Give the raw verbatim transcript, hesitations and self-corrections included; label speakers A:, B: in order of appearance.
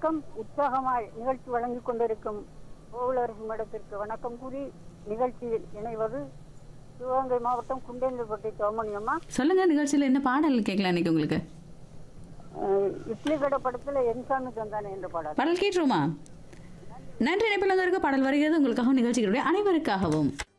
A: வணக்கம். உற்சாகமாய் நிகழ்ச்சி வழங்கிக் கொண்டிருக்கும் கோவிலரசு மடத்திற்கு வணக்கம் கூறி நிகழ்ச்சியில் இணைவது சிவகங்கை மாவட்டம் குண்டேந்திரப்பட்டி சௌமணியம்மா.
B: சொல்லுங்க, நிகழ்ச்சியில என்ன பாடல் கேட்கலாம் இன்னைக்கு உங்களுக்கு?
A: அஹ், இட்லி கடை படத்துல என்சாமி தந்தானே என்ற பாடல்.
B: பாடல் கேட்டுருமா? நன்றி. இணைப்பில் வந்தவருக்கு பாடல் வருகிறது உங்களுக்காகவும் நிகழ்ச்சிகளுடைய அனைவருக்காகவும்.